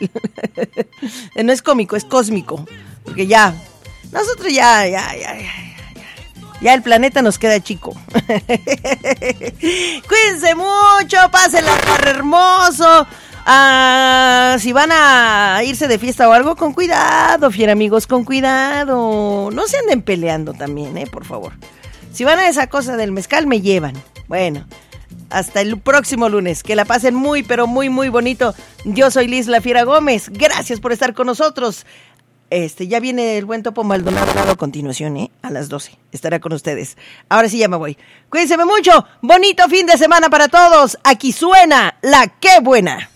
fácil. No es cómico, es cósmico. Porque ya, nosotros ya el planeta nos queda chico. Cuídense mucho, pásenla por hermoso. Si van a irse de fiesta o algo, con cuidado, fiera amigos, con cuidado. No se anden peleando también, por favor. Si van a esa cosa del mezcal, me llevan. Bueno, hasta el próximo lunes. Que la pasen muy, pero muy, muy bonito. Yo soy Liz La Fiera Gómez. Gracias por estar con nosotros. Ya viene el buen Topo Maldonado a continuación, a las 12. Estará con ustedes. Ahora sí ya me voy. Cuídense mucho. Bonito fin de semana para todos. Aquí suena La Qué Buena.